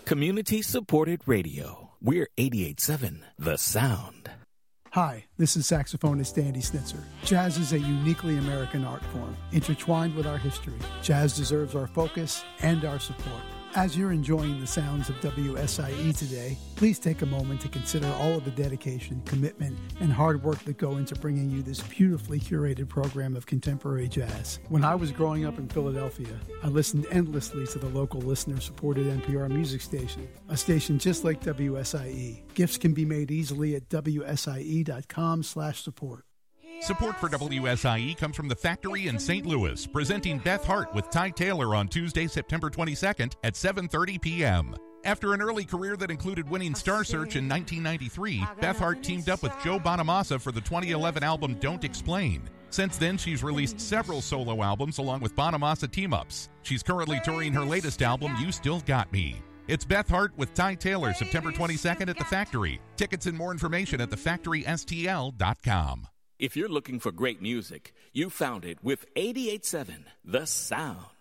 Community-supported radio. We're 88.7 The Sound. Hi, this is saxophonist Andy Snitzer. Jazz is a uniquely American art form, intertwined with our history. Jazz deserves our focus and our support. As you're enjoying the sounds of WSIE today, please take a moment to consider all of the dedication, commitment, and hard work that go into bringing you this beautifully curated program of contemporary jazz. When I was growing up in Philadelphia, I listened endlessly to the local listener-supported NPR music station, a station just like WSIE. Gifts can be made easily at wsie.com/support. Support for WSIE comes from The Factory in St. Louis, presenting Beth Hart with Ty Taylor on Tuesday, September 22nd at 7:30 p.m. After an early career that included winning Star Search in 1993, Beth Hart teamed up with Joe Bonamassa for the 2011 album Don't Explain. Since then, she's released several solo albums along with Bonamassa team-ups. She's currently touring her latest album, You Still Got Me. It's Beth Hart with Ty Taylor, September 22nd at The Factory. Tickets and more information at thefactorystl.com. If you're looking for great music, you found it with 88.7 The Sound.